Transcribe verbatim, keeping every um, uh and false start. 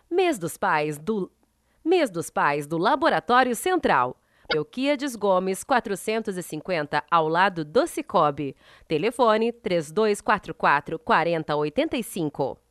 Mês dos Pais do Mês dos Pais do Laboratório Central. Euquíades Gomes, quatrocentos e cinquenta, ao lado do Cicobi. Telefone três dois quatro quatro, quatro zero oito cinco.